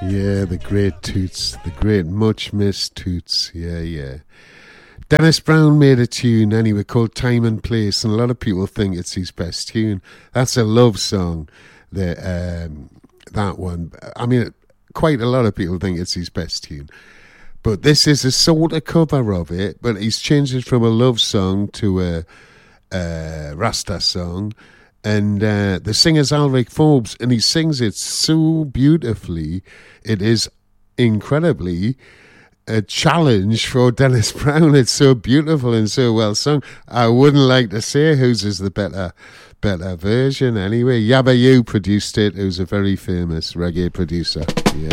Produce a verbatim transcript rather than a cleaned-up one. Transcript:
Yeah, the great Toots, the great much missed Toots. Yeah, yeah. Dennis Brown made a tune anyway called Time and Place, and a lot of people think it's his best tune. That's a love song, the, um, that one. I mean, quite a lot of people think it's his best tune. But this is a sort of cover of it, but he's changed it from a love song to a, a Rasta song. And uh, the singer's Alric Forbes, and he sings it so beautifully. It is incredibly a challenge for Dennis Brown. It's so beautiful and so well sung. I wouldn't like to say whose is the better better version anyway. Yabba You produced it, who's a very famous reggae producer. Yeah.